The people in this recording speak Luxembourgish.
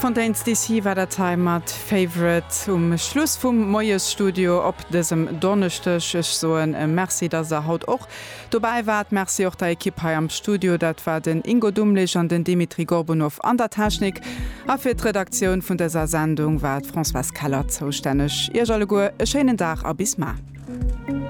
Fontaines DC war der Time mat Favorite Schluss vum Moies Studio op dessem Donnerstech so en Merci, dat haut och. Dobei wart Merci auch der Ekipp am Studio, dat war den Ingo Dumlich an den Dimitri Gorbunow an der Technik. A fir d'Redaktion vun dieser Sendung war François Keller zoustännech. Ihr solle go e schönen Tag a bis ma.